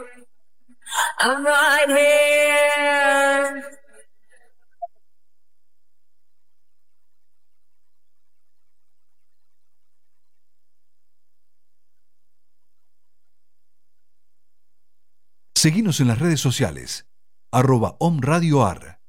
I'm right here. Seguinos en las redes sociales, @omradioar.